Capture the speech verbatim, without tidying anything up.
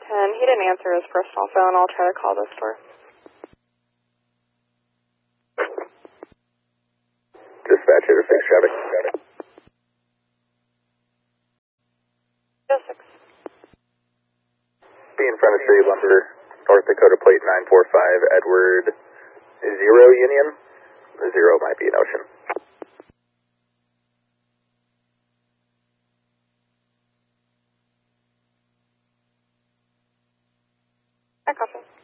ten. He didn't answer his personal phone. I'll try to call the store. Dispatch interface traffic. Yes, six. Be in front of City Lumber, North Dakota plate nine four five, Edward Zero Union. The zero might be an ocean. I copy.